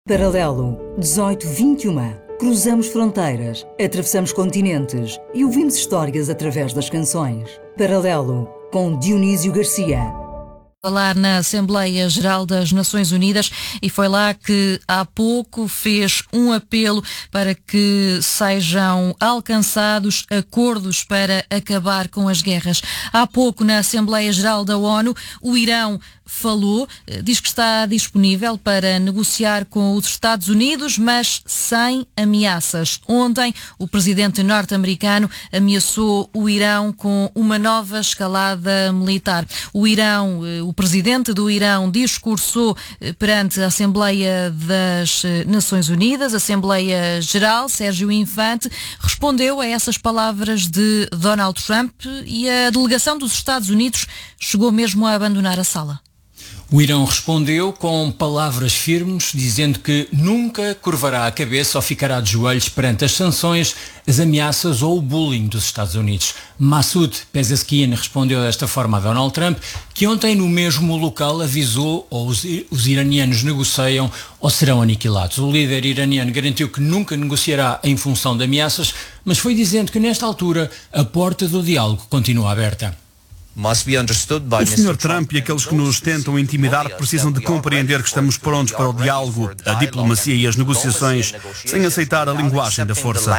Paralelo 18-21. Cruzamos fronteiras, atravessamos continentes e ouvimos histórias através das canções. Paralelo com Dionísio Garcia. Falar na Assembleia Geral das Nações Unidas e foi lá que há pouco fez um apelo para que sejam alcançados acordos para acabar com as guerras. Há pouco na Assembleia Geral da ONU o Irão falou, diz que está disponível para negociar com os Estados Unidos, mas sem ameaças. Ontem, o presidente norte-americano ameaçou o Irão com uma nova escalada militar. O presidente do Irão discursou perante a Assembleia das Nações Unidas, Assembleia Geral. Sérgio Infante respondeu a essas palavras de Donald Trump e a delegação dos Estados Unidos chegou mesmo a abandonar a sala. O Irão respondeu com palavras firmes, dizendo que nunca curvará a cabeça ou ficará de joelhos perante as sanções, as ameaças ou o bullying dos Estados Unidos. Masoud Pezeshkian respondeu desta forma a Donald Trump, que ontem no mesmo local avisou ou os iranianos negociam ou serão aniquilados. O líder iraniano garantiu que nunca negociará em função de ameaças, mas foi dizendo que nesta altura a porta do diálogo continua aberta. O Sr. Trump e aqueles que nos tentam intimidar precisam de compreender que estamos prontos para o diálogo, a diplomacia e as negociações, sem aceitar a linguagem da força.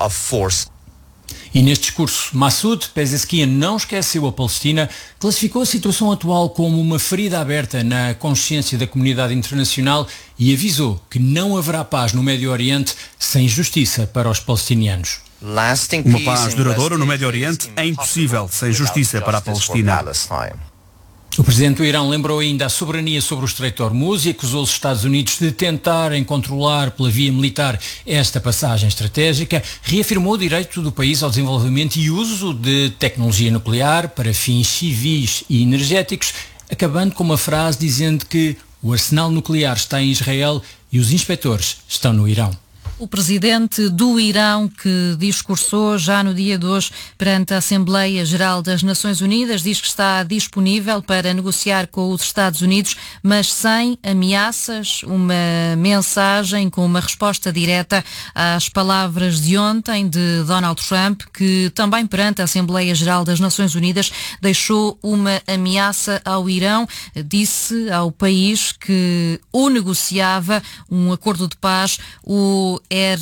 E neste discurso, Masoud Pezeshkian não esqueceu a Palestina, classificou a situação atual como uma ferida aberta na consciência da comunidade internacional e avisou que não haverá paz no Médio Oriente sem justiça para os palestinianos. Uma paz duradoura no Médio Oriente é impossível sem justiça para a Palestina. O presidente do Irão lembrou ainda a soberania sobre o Estreito de Hormuz e acusou os Estados Unidos de tentarem controlar pela via militar esta passagem estratégica. Reafirmou o direito do país ao desenvolvimento e uso de tecnologia nuclear para fins civis e energéticos, acabando com uma frase dizendo que o arsenal nuclear está em Israel e os inspectores estão no Irão. O presidente do Irão, que discursou já no dia de hoje perante a Assembleia Geral das Nações Unidas, diz que está disponível para negociar com os Estados Unidos, mas sem ameaças. Uma mensagem com uma resposta direta às palavras de ontem de Donald Trump, que também perante a Assembleia Geral das Nações Unidas deixou uma ameaça ao Irão. Disse ao país que ou negociava um acordo de paz ou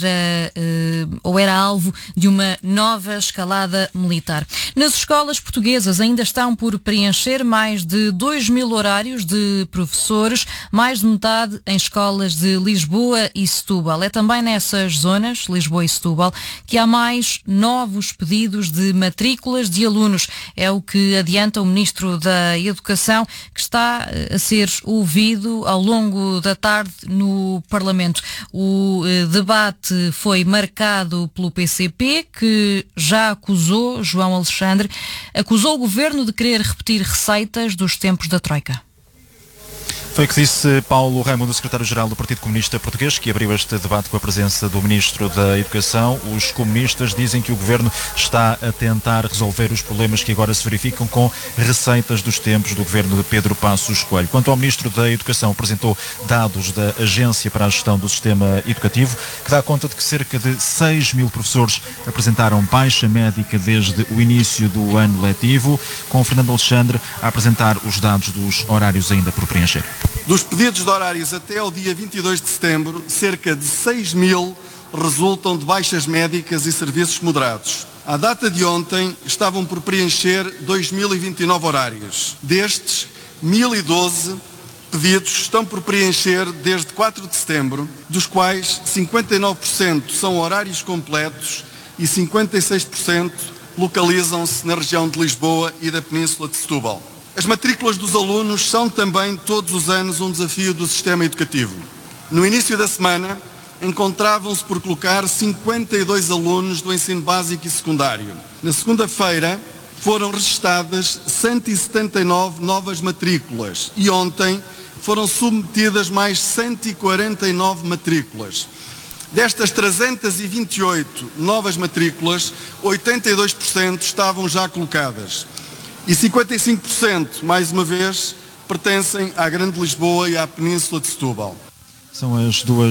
era alvo de uma nova escalada militar. Nas escolas portuguesas ainda estão por preencher mais de 2.000 horários de professores, mais de metade em escolas de Lisboa e Setúbal. É também nessas zonas, Lisboa e Setúbal, que há mais novos pedidos de matrículas de alunos. É o que adianta o Ministro da Educação, que está a ser ouvido ao longo da tarde no Parlamento. O debate foi marcado pelo PCP, que já acusou, João Alexandre, acusou o governo de querer repetir receitas dos tempos da Troika. Foi o que disse Paulo Raimundo, secretário-geral do Partido Comunista Português, que abriu este debate com a presença do Ministro da Educação. Os comunistas dizem que o Governo está a tentar resolver os problemas que agora se verificam com receitas dos tempos do Governo de Pedro Passos Coelho. Quanto ao Ministro da Educação, apresentou dados da Agência para a Gestão do Sistema Educativo, que dá conta de que cerca de 6.000 professores apresentaram baixa médica desde o início do ano letivo, com Fernando Alexandre a apresentar os dados dos horários ainda por preencher. Dos pedidos de horários até ao dia 22 de setembro, cerca de 6.000 resultam de baixas médicas e serviços moderados. À data de ontem, estavam por preencher 2.029 horários. Destes, 1.012 pedidos estão por preencher desde 4 de setembro, dos quais 59% são horários completos e 56% localizam-se na região de Lisboa e da Península de Setúbal. As matrículas dos alunos são também todos os anos um desafio do sistema educativo. No início da semana, encontravam-se por colocar 52 alunos do ensino básico e secundário. Na segunda-feira, foram registadas 179 novas matrículas e ontem foram submetidas mais 149 matrículas. Destas 328 novas matrículas, 82% estavam já colocadas. E 55%, mais uma vez, pertencem à Grande Lisboa e à Península de Setúbal. São as duas